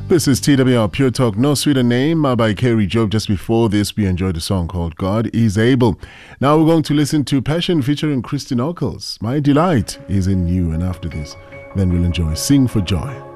This is TWR Pure Talk, No Sweeter Name by Kerry Job. Just before this, we enjoyed a song called God is Able. Now we're going to listen to Passion featuring Christine Ockles. My delight is in you. And after this, then we'll enjoy Sing for Joy.